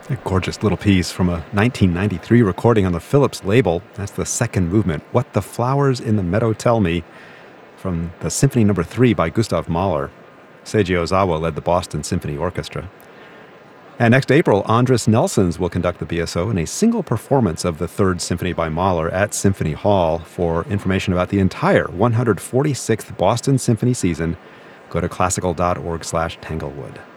A gorgeous little piece from a 1993 recording on the Philips label. That's the second movement, What the Flowers in the Meadow Tell Me, from the Symphony No. 3 by Gustav Mahler. Seiji Ozawa led the Boston Symphony Orchestra. And next April, Andris Nelsons will conduct the BSO in a single performance of the Third Symphony by Mahler at Symphony Hall. For information about the entire 146th Boston Symphony season, go to classical.org/Tanglewood.